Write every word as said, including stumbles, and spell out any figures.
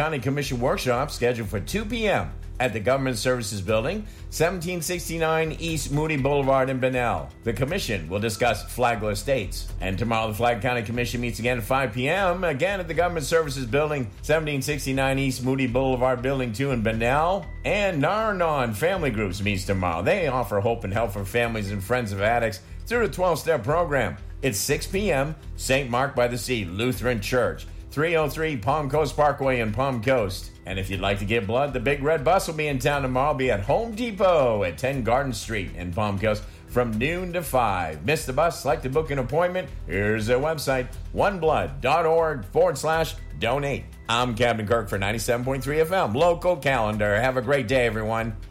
County Commission workshop scheduled for two p.m. at the Government Services Building, seventeen sixty-nine East Moody Boulevard in Bunnell. The Commission will discuss Flagler Estates. And tomorrow, the Flagler County Commission meets again at five p.m., again at the Government Services Building, seventeen sixty-nine East Moody Boulevard, Building two in Bunnell. And Nar-Anon Family Groups meets tomorrow. They offer hope and help for families and friends of addicts through the twelve-step program. It's six p.m., Saint Mark by the Sea Lutheran Church, three oh three Palm Coast Parkway in Palm Coast. And if you'd like to give blood, the Big Red Bus will be in town tomorrow. Be at Home Depot at ten Garden Street in Palm Coast from noon to five. Miss the bus? Like to book an appointment? Here's their website, oneblood.org forward slash donate. I'm Captain Kirk for ninety-seven point three F M, Local Calendar. Have a great day, everyone.